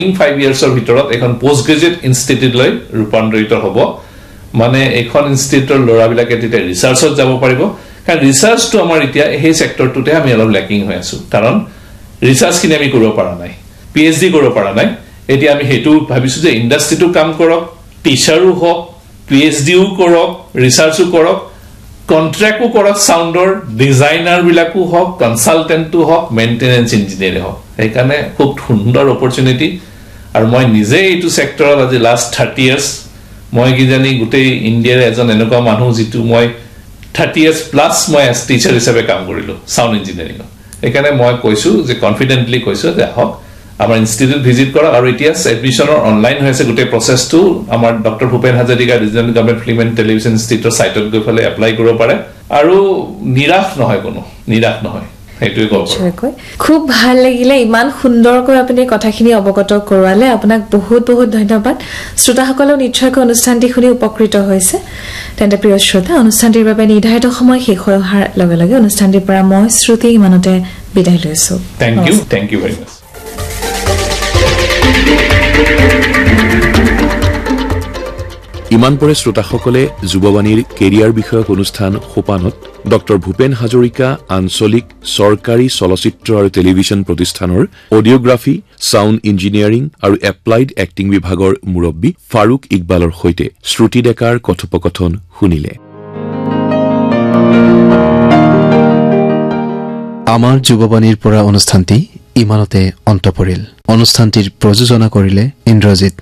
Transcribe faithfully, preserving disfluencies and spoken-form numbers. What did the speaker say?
in five years of ভিতৰত এখন post graduate institute লৈ ৰূপান্তৰিত হ'ব মানে এখন ইনষ্টিটিউটৰ লৰাবিলাকে তেতিয়া ৰিসাৰ্চত যাব পাৰিব কাৰণ ৰিসাৰ্চটো আমাৰ এতিয়া এই সেক্টৰটোতে আমি অলপ ল্যাকিং হৈ আছো কাৰণ ৰিসাৰ্চ কিনে আমি কৰিব পৰা নাই পিএইচডি কৰিব পৰা নাই এতিয়া আমি হেতু ভাবিছো যে ইন্ডাষ্ট্ৰিটো কাম কৰক টিচাৰো হওক পিএইচডিও কৰক ৰিসাৰ্চো কৰক কন্ট্ৰাক্টও কৰক সাউন্ডৰ ডিজাইনাৰ বিলাকো হওক কনসালটেন্টও হওক মেইনটেনেন্স ইঞ্জিনিয়াৰ হওক এইকাৰণে খুব সুন্দৰ অপৰচুনিটি আৰু মই নিজে এইটো সেক্টৰত আজি লাষ্ট thirty ইয়াৰ্স মই কি জানি গুটেই ইন্ডিয়াৰ এজন এনেকুৱা মানুহ যিটো মই thirty ইয়াৰ্স প্লাস মই এজ টিচাৰ হিচাপে কাম কৰিলো সাউন্ড ইঞ্জিনিয়াৰিং এইকাৰণে মই কৈছো যে কনফিডেন্টলি কৈছো যে হওক আমাৰ ইনষ্টিটিউট ভিজিট কৰা আৰু এতিয়া এডমিশনৰ অনলাইন হৈছে গুটেই প্ৰসেসটো আমাৰ doctor Bhupen Hazarika regional government film and television ইনষ্টিটিউটৰ সাইটত গৈ ফলে এপ্লাই কৰিব পাৰে আৰু নিৰাশ নহয় কোনো নিৰাশ নহয় হেতুই কব খুব ভাল লাগিলে ইমান সুন্দৰকৈ আপুনি কথাখিনি অৱগত কৰালে আপোনাক বহুত বহুত ধন্যবাদ শ্ৰোতাসকলেও নিশ্চয়কৈ অনুষ্ঠানটি শুনি উপকৃত হৈছে তেন্তে প্ৰিয় শ্ৰোতা অনুষ্ঠানটিৰ বাবে নিৰ্ধাৰিত সময় শেষ হৈ অহাৰ লগে লগে অনুষ্ঠানটিৰ পৰা মই শ্ৰুতি ইমানতে বিদায় লৈছো thank U thank you very মাচ ইমান পৰে শ্ৰোতাসকলে যুৱবাণীৰ কেৰিয়াৰ বিষয়ক অনুষ্ঠান সোপানত ডক্টৰ ভূপেন হাজৰিকা আঞ্চলিক চৰকাৰী চলচ্চিত্ৰ আৰু টেলিভিছন প্ৰতিষ্ঠানৰ অডিঅ'গ্ৰাফী সাউণ্ড ইঞ্জিনিয়াৰিং আৰু এপ্লাইড এক্টিং বিভাগৰ মুৰব্বী ফাৰুক ইকবালৰ সৈতে শ্ৰুতি ডেকাৰ কথোপকথন শুনিলে আমাৰ যুৱবাণীৰ পৰা অনুষ্ঠানটি ইমানতে অন্ত পৰিল অনুষ্ঠানটিৰ প্ৰযোজনা কৰিলে ইন্দ্ৰজিৎ